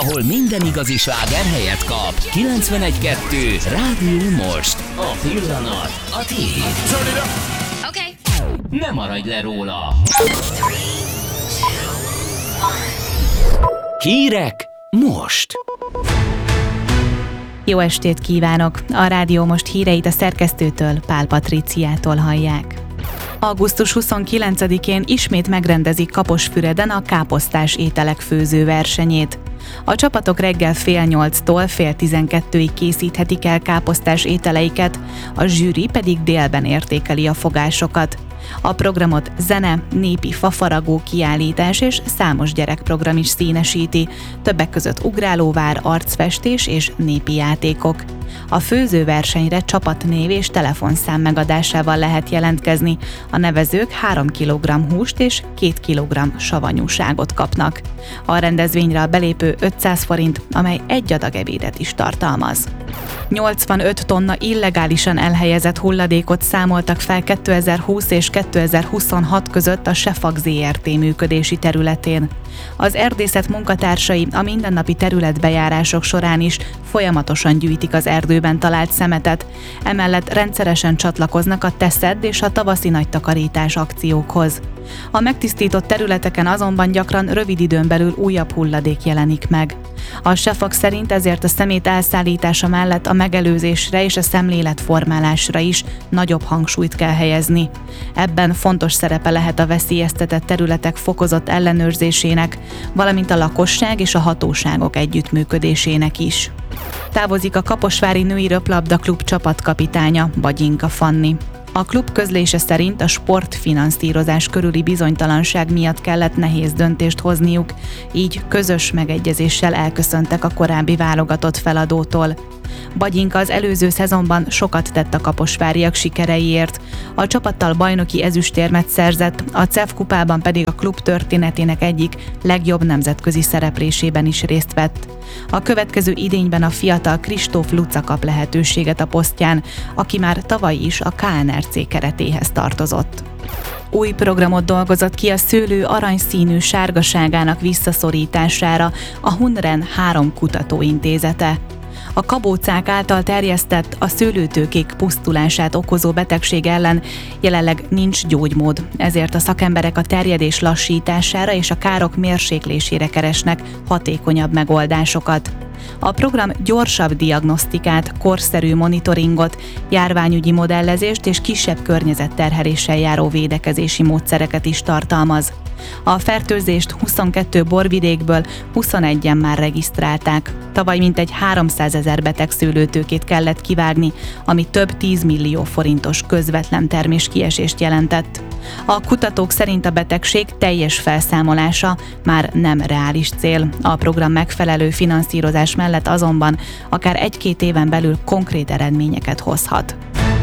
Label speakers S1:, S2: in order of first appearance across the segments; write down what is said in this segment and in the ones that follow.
S1: ahol minden igazi sláger helyet kap. 91.2 Rádió Most. A pillanat a tiéd.
S2: Okay.
S1: Ne maradj le róla. Hírek most.
S3: Jó estét kívánok! A Rádió Most híreit a szerkesztőtől, Pál Patriciától hallják. Augusztus 29-én ismét megrendezik Kaposfüreden a káposztás ételek főzőversenyét. A csapatok reggel 8:30-tól 11:30-ig készíthetik el káposztás ételeiket, a zsűri pedig délben értékeli a fogásokat. A programot zene, népi fafaragó kiállítás és számos gyerekprogram is színesíti, többek között ugrálóvár, arcfestés és népi játékok. A főzőversenyre csapatnév és telefonszám megadásával lehet jelentkezni. A nevezők 3 kg húst és 2 kg savanyúságot kapnak. A rendezvényre a belépő 500 forint, amely egy adag ebédet is tartalmaz. 85 tonna illegálisan elhelyezett hulladékot számoltak fel 2020 és 2026 között a Sefag Zrt. Működési területén. Az erdészet munkatársai a mindennapi területbejárások során is folyamatosan gyűjtik az erdőben talált szemetet, emellett rendszeresen csatlakoznak a Te szedd és a tavaszi nagy takarítás akciókhoz. A megtisztított területeken azonban gyakran rövid időn belül újabb hulladék jelenik meg. A Sefag szerint ezért a szemét elszállítása mellett a megelőzésre és a szemléletformálásra is nagyobb hangsúlyt kell helyezni. Ebben fontos szerepe lehet a veszélyeztetett területek fokozott ellenőrzésének, valamint a lakosság és a hatóságok együttműködésének is. Távozik a kaposvári női röplabdaklub csapatkapitánya, Bagyinka Fanni. A klub közlése szerint a sportfinanszírozás körüli bizonytalanság miatt kellett nehéz döntést hozniuk, így közös megegyezéssel elköszöntek a korábbi válogatott feladótól. Bagyinka az előző szezonban sokat tett a kaposváriak sikereiért. A csapattal bajnoki ezüstérmet szerzett, a CEF kupában pedig a klub történetének egyik legjobb nemzetközi szereplésében is részt vett. A következő idényben a fiatal Kristóf Luca kap lehetőséget a posztján, aki már tavaly is a KNRC keretéhez tartozott. Új programot dolgozott ki a szőlő aranyszínű sárgaságának visszaszorítására a Hunren 3 kutatóintézete. A kabócák által terjesztett, a szőlőtőkék pusztulását okozó betegség ellen jelenleg nincs gyógymód, ezért a szakemberek a terjedés lassítására és a károk mérséklésére keresnek hatékonyabb megoldásokat. A program gyorsabb diagnosztikát, korszerű monitoringot, járványügyi modellezést és kisebb környezetterheléssel járó védekezési módszereket is tartalmaz. A fertőzést 22 borvidékből 21-en már regisztrálták. Tavaly mintegy 300 000 beteg szőlőtőkét kellett kivágni, ami több 10 millió forintos közvetlen terméskiesést jelentett. A kutatók szerint a betegség teljes felszámolása már nem reális cél. A program megfelelő finanszírozás mellett azonban akár 1-2 éven belül konkrét eredményeket hozhat.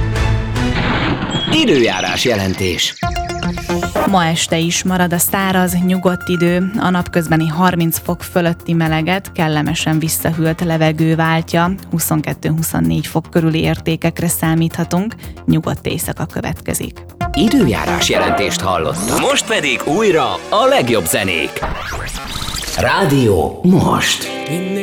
S1: Időjárás jelentés.
S3: Ma este is marad a száraz, nyugodt idő, a napközbeni 30 fok fölötti meleget kellemesen visszahűlt levegő váltja, 22-24 fok körüli értékekre számíthatunk, nyugodt éjszaka következik.
S1: Időjárás jelentést hallottam. Most pedig újra a legjobb zenék. Rádió Most.